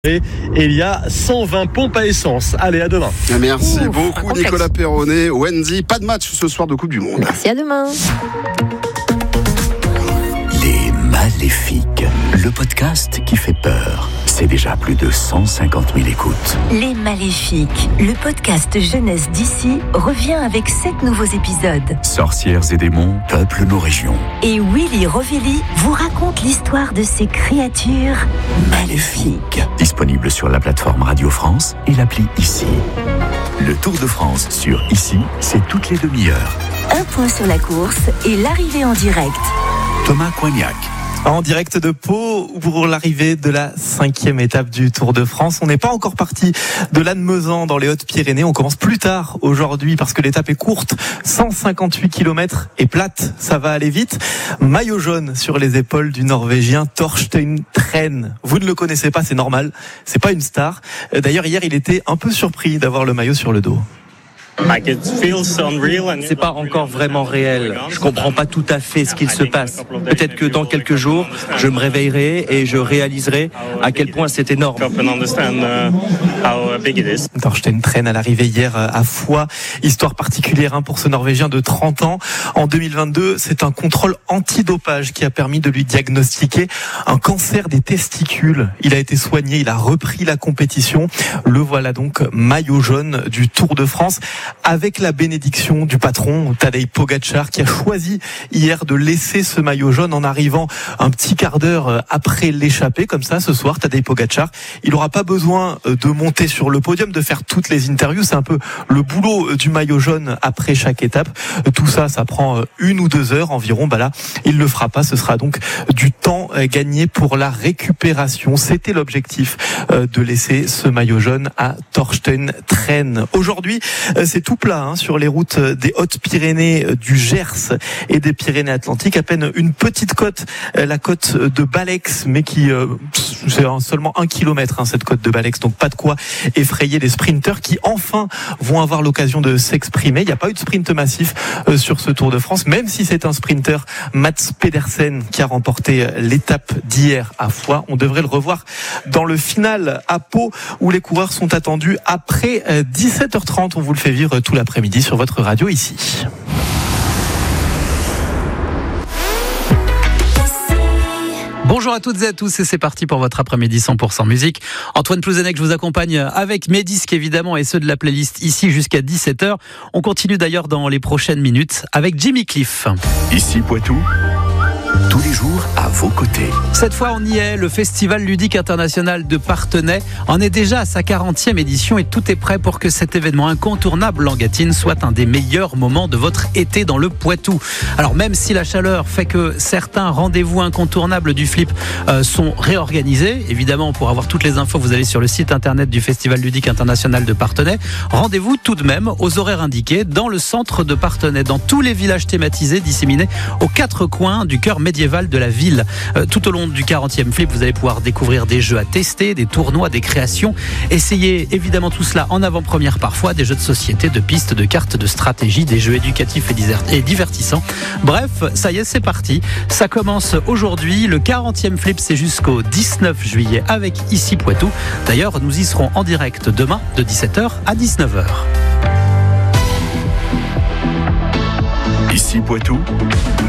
Et il y a 120 pompes à essence. Allez, à demain. Merci beaucoup Nicolas Perronnet. Wendy, pas de match ce soir de Coupe du Monde. Merci, à demain. Les Maléfiques, le podcast qui fait peur. C'est déjà plus de 150 000 écoutes. Les Maléfiques, le podcast jeunesse d'ici, revient avec 7 nouveaux épisodes. Sorcières et démons peuplent nos régions. Et Willy Rovelli vous raconte l'histoire de ces créatures maléfiques. Disponible sur la plateforme Radio France et l'appli Ici. Le Tour de France sur Ici, c'est toutes les demi-heures. Un point sur la course et l'arrivée en direct. Thomas Coignac. En direct de Pau pour l'arrivée de la 5e étape du Tour de France. On n'est pas encore parti de Lannemezan dans les Hautes-Pyrénées. On commence plus tard aujourd'hui parce que l'étape est courte. 158 km et plate. Ça va aller vite. Maillot jaune sur les épaules du Norvégien Torstein Tren. Vous ne le connaissez pas, c'est normal. C'est pas une star. D'ailleurs, hier, il était un peu surpris d'avoir le maillot sur le dos. C'est pas encore vraiment réel. Je comprends pas tout à fait ce qu'il se passe. Peut-être que dans quelques jours, je me réveillerai et je réaliserai à quel point c'est énorme. Torstein Tren à l'arrivée hier à Foix. Histoire particulière pour ce Norvégien de 30 ans. En 2022, c'est un contrôle antidopage qui a permis de lui diagnostiquer un cancer des testicules. Il a été soigné, il a repris la compétition. Le voilà donc maillot jaune du Tour de France, avec la bénédiction du patron Tadej Pogačar, qui a choisi hier de laisser ce maillot jaune en arrivant un petit quart d'heure après l'échappée. Comme ça, ce soir, Tadej Pogačar, il n'aura pas besoin de monter sur le podium, de faire toutes les interviews. C'est un peu le boulot du maillot jaune après chaque étape. Tout ça, ça prend 1 ou 2 heures environ. Là, il le fera pas. Ce sera donc du temps gagné pour la récupération. C'était l'objectif de laisser ce maillot jaune à Torstein Tren. Aujourd'hui, c'est tout plat sur les routes des Hautes-Pyrénées, du Gers et des Pyrénées-Atlantiques. À peine une petite côte, la côte de Balex, mais qui c'est seulement 1 kilomètre cette côte de Balex, donc pas de quoi effrayer les sprinteurs qui enfin vont avoir l'occasion de s'exprimer. Il n'y a pas eu de sprint massif sur ce Tour de France, même si c'est un sprinter, Mats Pedersen, qui a remporté l'étape d'hier à Foix. On devrait le revoir dans le final à Pau, où les coureurs sont attendus après 17h30. On vous le fait vivre tout l'après-midi sur votre radio Ici. Bonjour à toutes et à tous et c'est parti pour votre après-midi 100% musique. Antoine Plouzenec, je vous accompagne avec mes disques évidemment et ceux de la playlist Ici jusqu'à 17h. On continue d'ailleurs dans les prochaines minutes avec Jimmy Cliff. Ici Poitou, tous les jours à vos côtés. Cette fois on y est, le Festival ludique international de Parthenay en est déjà à sa 40e édition et tout est prêt pour que cet événement incontournable langatine soit un des meilleurs moments de votre été dans le Poitou. Alors même si la chaleur fait que certains rendez-vous incontournables du Flip sont réorganisés, évidemment pour avoir toutes les infos vous allez sur le site internet du Festival ludique international de Parthenay. Rendez-vous tout de même aux horaires indiqués dans le centre de Parthenay, dans tous les villages thématisés disséminés aux 4 coins du cœur médiéval de la ville. Tout au long du 40e Flip, vous allez pouvoir découvrir des jeux à tester, des tournois, des créations. Essayez évidemment tout cela en avant-première parfois, des jeux de société, de pistes, de cartes, de stratégie, des jeux éducatifs et divertissants. Bref, ça y est, c'est parti. Ça commence aujourd'hui. Le 40e Flip, c'est jusqu'au 19 juillet avec Ici Poitou. D'ailleurs, nous y serons en direct demain de 17h à 19h. Ici Poitou,